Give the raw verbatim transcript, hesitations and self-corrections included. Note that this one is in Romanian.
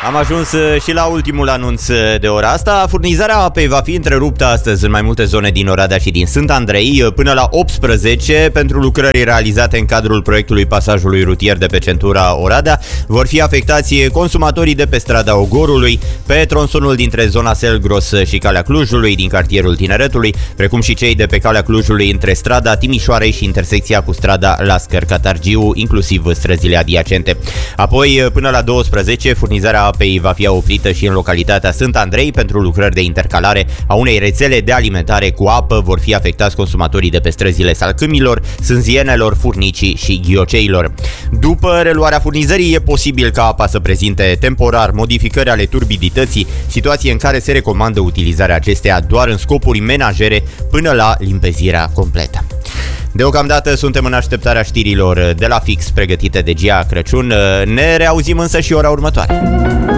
Am ajuns și la ultimul anunț de ora asta. Furnizarea apei va fi întreruptă astăzi în mai multe zone din Oradea și din Sânt Andrei până la optsprezece pentru lucrări realizate în cadrul proiectului pasajului rutier de pe centura Oradea. Vor fi afectați consumatorii de pe strada Ogorului, pe tronsonul dintre zona Selgros și Calea Clujului din cartierul Tineretului, precum și cei de pe Calea Clujului între strada Timișoarei și intersecția cu strada Lascăr-Catargiu, inclusiv străzile adiacente. Apoi, până la douăsprezece, furnizarea apei va fi oprită și în localitatea Sânt Andrei pentru lucrări de intercalare a unei rețele de alimentare cu apă. Vor fi afectați consumatorii de pe străzile Salcâmilor, Sânzienelor, Furnicii și Ghioceilor. După reluarea furnizării, e posibil ca apa să prezinte temporar modificări ale turbidității, situație în care se recomandă utilizarea acesteia doar în scopuri menajere până la limpezirea completă. Deocamdată suntem în așteptarea știrilor de la Fix pregătite de Gia Crăciun. Ne reauzim însă și ora următoare.